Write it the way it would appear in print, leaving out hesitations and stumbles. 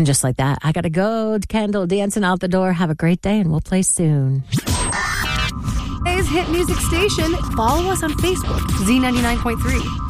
And just like that, I got to go. Kendall dancing out the door. Have a great day, and we'll play soon. Today's hit music station. Follow us on Facebook, Z99.3.